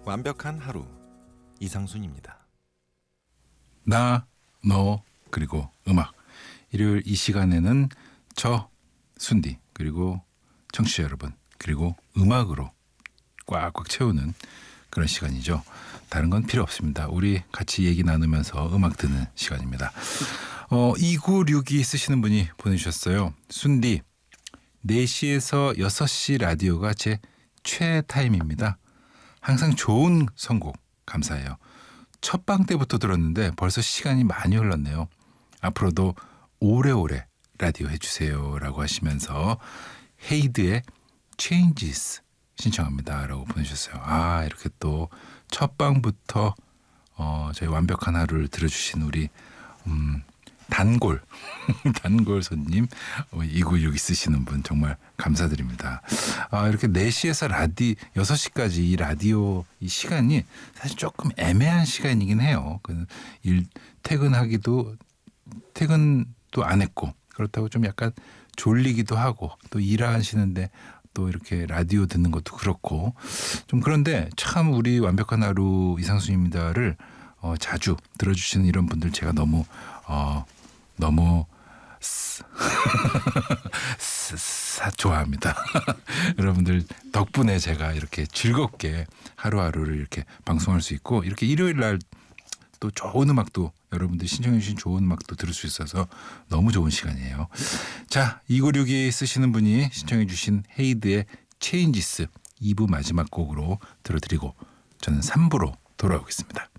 완벽한 하루 이상순입니다. 나, 너, 그리고 음악. 일요일 이 시간에는 저, 순디, 그리고 청취자 여러분, 그리고 음악으로 꽉꽉 채우는 그런 시간이죠. 다른 건 필요 없습니다. 우리 같이 얘기 나누면서 음악 듣는 시간입니다. 2962 쓰시는 분이 보내주셨어요. 순디, 4시에서 6시 라디오가 제 최애 타임입니다. 항상 좋은 선곡 감사해요. 첫방 때부터 들었는데 벌써 시간이 많이 흘렀네요. 앞으로도 오래오래 라디오 해주세요 라고 하시면서 헤이드의 Changes 신청합니다 라고 보내주셨어요. 이렇게 또 첫방부터 저희 완벽한 하루를 들어주신 우리 단골 단골 손님 2962 쓰시는 분 정말 감사드립니다. 이렇게 4시에서 6시까지 이 라디오 이 시간이 사실 조금 애매한 시간이긴 해요. 퇴근도 안 했고 그렇다고 좀 약간 졸리기도 하고 또 일하시는데 또 이렇게 라디오 듣는 것도 그렇고 좀 그런데 참 우리 완벽한 하루 이상순입니다를 자주 들어주시는 이런 분들 제가 너무 좋아합니다. 여러분들 덕분에 제가 이렇게 즐겁게 하루하루를 이렇게 방송할 수 있고 이렇게 일요일 날 또 좋은 음악도 여러분들 신청해 주신 좋은 음악도 들을 수 있어서 너무 좋은 시간이에요. 자, 2962 쓰시는 분이 신청해 주신 헤이드의 Changes 2부 마지막 곡으로 들어드리고 저는 3부로 돌아오겠습니다.